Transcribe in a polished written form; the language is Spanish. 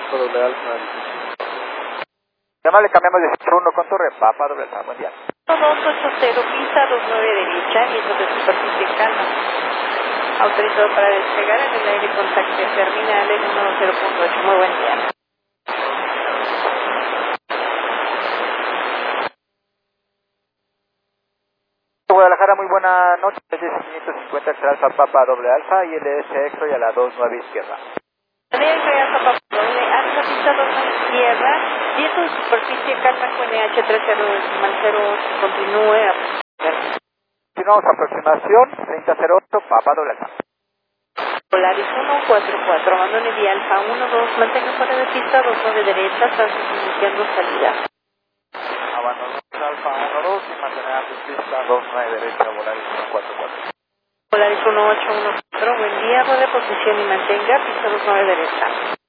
Papa doble alfa. Además le cambiamos 18-1 con torre, Papa doble alfa, buen día. 280, pista 29 derecha, viento de superficie calma. Autorizado para despegar en el aire contacto terminal en 10.8. Muy buen día. Guadalajara, muy buena noche, desde 550 Extra Alfa Papa doble alfa y LS Extra y a la 29 izquierda. Alfa doble alfa, pista 29 izquierda, viento de superficie calma con NH30 continúe. Continuamos aproximación 3008 Papa doble alfa. Polaris 144, abandone vía Alfa 12, mantenga fuera de pista 29 derecha, tránsito iniciando salida. Abandonamos Alfa 12 y mantener pista 29 derecha, Polaris 144. Polaris 1814, buen día, ruede posición y mantenga pista 29 derecha.